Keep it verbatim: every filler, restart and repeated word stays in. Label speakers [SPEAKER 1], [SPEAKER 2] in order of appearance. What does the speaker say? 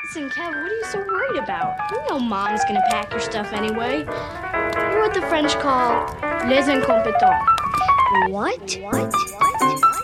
[SPEAKER 1] Listen, Kev, what are you so worried about? You know Mom's gonna pack your stuff anyway. You're what the French call les incompetents.
[SPEAKER 2] What? What? What? What?